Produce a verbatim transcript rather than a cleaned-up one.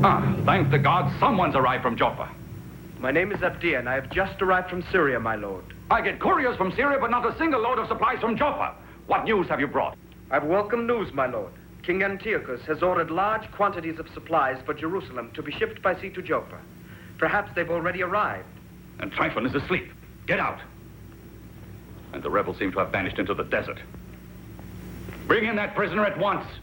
Ah, thank the gods, someone's arrived from Joppa. My name is Abdiya, and I have just arrived from Syria, my lord. I get couriers from Syria, but not a single load of supplies from Joppa. What news have you brought? I've welcome news, my lord. King Antiochus has ordered large quantities of supplies for Jerusalem to be shipped by sea to Joppa. Perhaps they've already arrived. And Tryphon is asleep. Get out. And the rebels seem to have vanished into the desert. Bring in that prisoner at once.